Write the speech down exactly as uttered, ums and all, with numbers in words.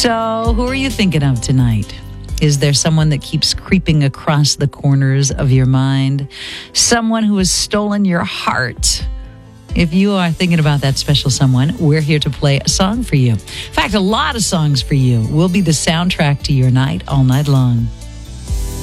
So, who are you thinking of tonight? Is there someone that keeps creeping across the corners of your mind? Someone who has stolen your heart? If you are thinking about that special someone, we're here to play a song for you. In fact, a lot of songs for you. We'll be the soundtrack to your night all night long.